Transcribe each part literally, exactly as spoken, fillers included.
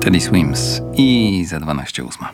Teddy Swims i za dwanaście ósma.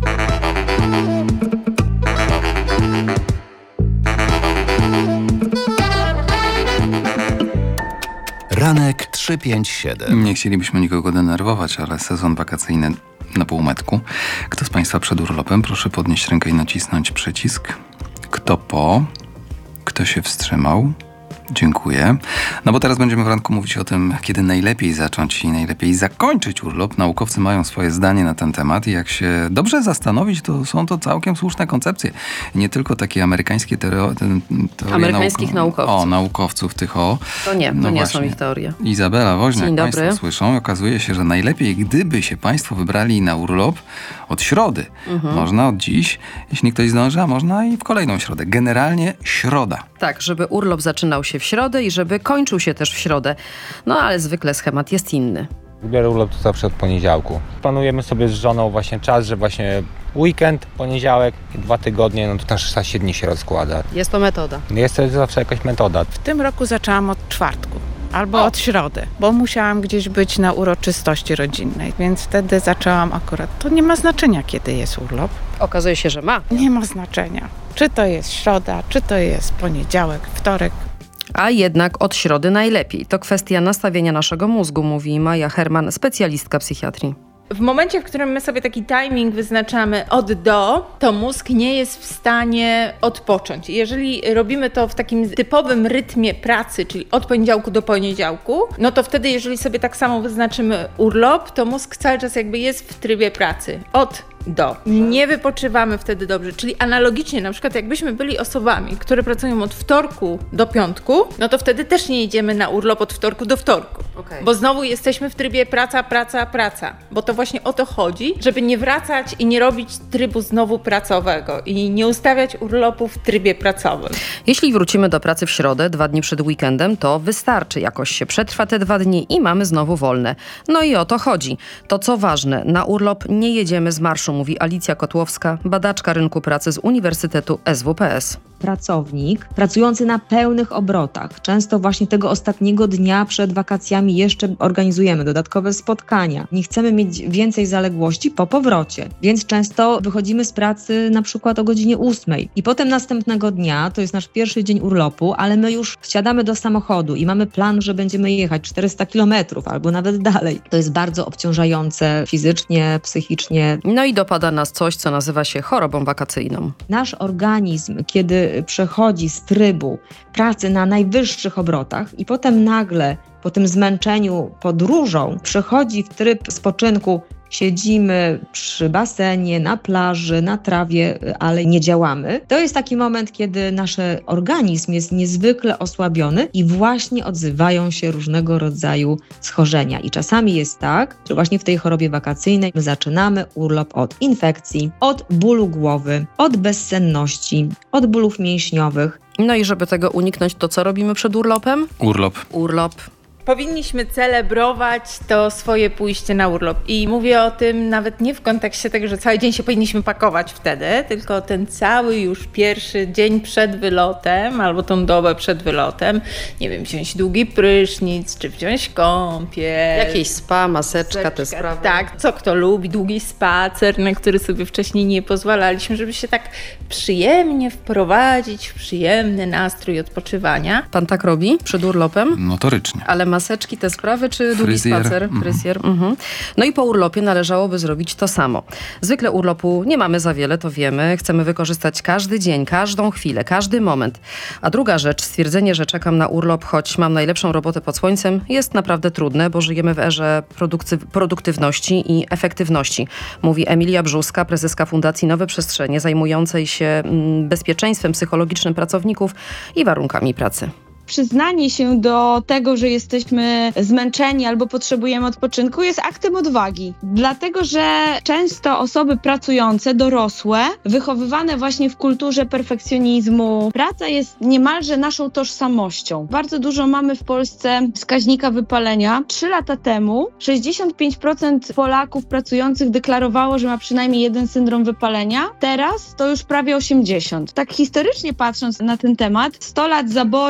Ranek trzysta pięćdziesiąt siedem. Nie chcielibyśmy nikogo denerwować, ale sezon wakacyjny na półmetku. Kto z Państwa przed urlopem? Proszę podnieść rękę i nacisnąć przycisk. Kto po? Kto się wstrzymał? Dziękuję. No bo teraz będziemy w ranku mówić o tym, kiedy najlepiej zacząć i najlepiej zakończyć urlop. Naukowcy mają swoje zdanie na ten temat i jak się dobrze zastanowić, to są to całkiem słuszne koncepcje. Nie tylko takie amerykańskie teorie... teorie Amerykańskich nauk- naukowców. O, naukowców tych o. To nie, to no nie właśnie. są ich teorie. Izabela Woźniak, Dzień Państwo dobry. słyszą. Okazuje się, że najlepiej, gdyby się Państwo wybrali na urlop od środy. Mhm. Można od dziś, jeśli ktoś zdąży, a można i w kolejną środę. Generalnie środa. Tak, żeby urlop zaczynał się w środę i żeby kończył się też w środę. No ale zwykle schemat jest inny. Biorę urlop to zawsze od poniedziałku. Planujemy sobie z żoną właśnie czas, że właśnie weekend, poniedziałek i dwa tygodnie, no to na szesnaście dni się rozkłada. Jest to metoda. Jest to zawsze jakaś metoda. W tym roku zaczęłam od czwartku albo od środy, bo musiałam gdzieś być na uroczystości rodzinnej, więc wtedy zaczęłam akurat. To nie ma znaczenia, kiedy jest urlop. Okazuje się, że ma. Nie ma znaczenia, czy to jest środa, czy to jest poniedziałek, wtorek. A jednak od środy najlepiej. To kwestia nastawienia naszego mózgu, mówi Maja Herman, specjalistka psychiatrii. W momencie, w którym my sobie taki timing wyznaczamy od do, to mózg nie jest w stanie odpocząć. Jeżeli robimy to w takim typowym rytmie pracy, czyli od poniedziałku do poniedziałku, no to wtedy, jeżeli sobie tak samo wyznaczymy urlop, to mózg cały czas jakby jest w trybie pracy. Od do. Nie wypoczywamy wtedy dobrze, czyli analogicznie, na przykład jakbyśmy byli osobami, które pracują od wtorku do piątku, no to wtedy też nie jedziemy na urlop od wtorku do wtorku, Okay. bo znowu jesteśmy w trybie praca, praca, praca, bo to właśnie o to chodzi, żeby nie wracać i nie robić trybu znowu pracowego i nie ustawiać urlopu w trybie pracowym. Jeśli wrócimy do pracy w środę, dwa dni przed weekendem, to wystarczy. Jakoś się przetrwa te dwa dni i mamy znowu wolne. No i o to chodzi. To co ważne, na urlop nie jedziemy z marszu, mówi Alicja Kotłowska, badaczka rynku pracy z Uniwersytetu S W P S. Pracownik pracujący na pełnych obrotach. Często właśnie tego ostatniego dnia przed wakacjami jeszcze organizujemy dodatkowe spotkania. Nie chcemy mieć więcej zaległości po powrocie, więc często wychodzimy z pracy na przykład o godzinie ósmej i potem następnego dnia, to jest nasz pierwszy dzień urlopu, ale my już wsiadamy do samochodu i mamy plan, że będziemy jechać czterysta kilometrów albo nawet dalej. To jest bardzo obciążające fizycznie, psychicznie. No i dopada nas coś, co nazywa się chorobą wakacyjną. Nasz organizm, kiedy przechodzi z trybu pracy na najwyższych obrotach i potem nagle po tym zmęczeniu podróżą przechodzi w tryb spoczynku, siedzimy przy basenie, na plaży, na trawie, ale nie działamy. To jest taki moment, kiedy nasz organizm jest niezwykle osłabiony i właśnie odzywają się różnego rodzaju schorzenia. I czasami jest tak, że właśnie w tej chorobie wakacyjnej my zaczynamy urlop od infekcji, od bólu głowy, od bezsenności, od bólów mięśniowych. No i żeby tego uniknąć, to co robimy przed urlopem? Urlop. Urlop. Powinniśmy celebrować to swoje pójście na urlop. I mówię o tym nawet nie w kontekście tego, że cały dzień się powinniśmy pakować wtedy, tylko ten cały już pierwszy dzień przed wylotem, albo tą dobę przed wylotem, nie wiem, wziąć długi prysznic, czy wziąć kąpiel. Jakieś spa, maseczka, te Maseczka, sprawy. Tak, co kto lubi, długi spacer, na który sobie wcześniej nie pozwalaliśmy, żeby się tak przyjemnie wprowadzić w przyjemny nastrój odpoczywania. Pan tak robi przed urlopem? Notorycznie. Ale maseczki, te sprawy, czy długi Fryzjer. spacer? Mhm. Fryzjer. Mhm. No i po urlopie należałoby zrobić to samo. Zwykle urlopu nie mamy za wiele, to wiemy. Chcemy wykorzystać każdy dzień, każdą chwilę, każdy moment. A druga rzecz, stwierdzenie, że czekam na urlop, choć mam najlepszą robotę pod słońcem, jest naprawdę trudne, bo żyjemy w erze produkcy- produktywności i efektywności. Mówi Emilia Brzuska, prezeska Fundacji Nowe Przestrzenie, zajmującej się mm, bezpieczeństwem psychologicznym pracowników i warunkami pracy. Przyznanie się do tego, że jesteśmy zmęczeni albo potrzebujemy odpoczynku, jest aktem odwagi. Dlatego, że często osoby pracujące, dorosłe, wychowywane właśnie w kulturze perfekcjonizmu, praca jest niemalże naszą tożsamością. Bardzo dużo mamy w Polsce wskaźnika wypalenia. Trzy lata temu sześćdziesiąt pięć procent Polaków pracujących deklarowało, że ma przynajmniej jeden syndrom wypalenia. Teraz to już prawie osiemdziesiąt procent. Tak historycznie patrząc na ten temat, sto lat zaborów,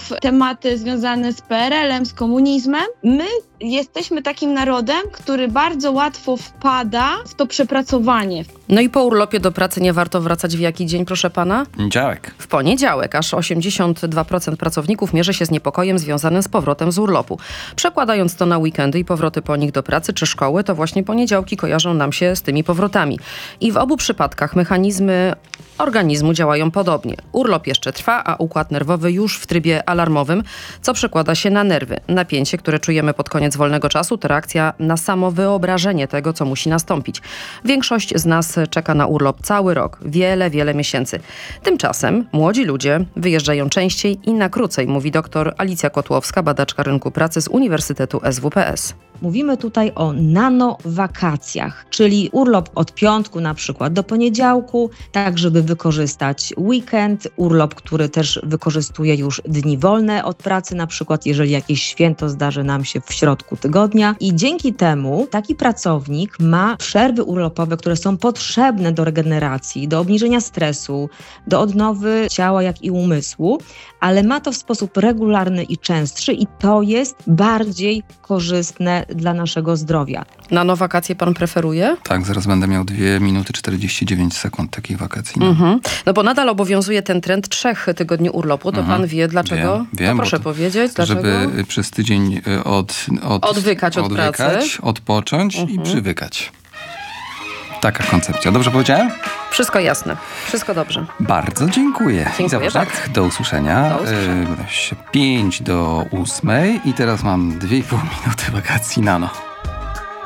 znów tematy związane z P R L-em, z komunizmem. My jesteśmy takim narodem, który bardzo łatwo wpada w to przepracowanie. No i po urlopie do pracy nie warto wracać w jaki dzień, proszę pana? Poniedziałek. W poniedziałek. Aż osiemdziesiąt dwa procent pracowników mierzy się z niepokojem związanym z powrotem z urlopu. Przekładając to na weekendy i powroty po nich do pracy czy szkoły, to właśnie poniedziałki kojarzą nam się z tymi powrotami. I w obu przypadkach mechanizmy organizmu działają podobnie. Urlop jeszcze trwa, a układ nerwowy już w trybie alarmowym, co przekłada się na nerwy. Napięcie, które czujemy pod koniec wolnego czasu, to reakcja na samo wyobrażenie tego, co musi nastąpić. Większość z nas czeka na urlop cały rok, wiele, wiele miesięcy. Tymczasem młodzi ludzie wyjeżdżają częściej i na krócej, mówi dr Alicja Kotłowska, badaczka rynku pracy z Uniwersytetu S W P S. Mówimy tutaj o nanowakacjach, czyli urlop od piątku na przykład do poniedziałku, tak żeby wykorzystać weekend, urlop, który też wykorzystuje już dni wolne od pracy, na przykład jeżeli jakieś święto zdarzy nam się w środku tygodnia. I dzięki temu taki pracownik ma przerwy urlopowe, które są potrzebne do regeneracji, do obniżenia stresu, do odnowy ciała, jak i umysłu, ale ma to w sposób regularny i częstszy i to jest bardziej korzystne dla naszego zdrowia. Nanowakacje pan preferuje? Tak, zaraz będę miał dwie minuty czterdzieści dziewięć sekund takich wakacji. Mhm. No bo nadal obowiązuje ten trend trzech tygodni urlopu. To Mhm. pan wie dlaczego? Wiem, wiem, to proszę bo to, powiedzieć, dlaczego? Żeby przez tydzień y, od, od, Odwykać od odwykać, pracy. odpocząć i Mhm. przywykać. Taka koncepcja. Dobrze powiedziałem? Wszystko jasne. Wszystko dobrze. Bardzo dziękuję. Dziękuję I zobacz, tak, bardzo. do usłyszenia. Do usłyszenia. Y, pięć do ósmej i teraz mam dwie i pół minuty wakacji nano.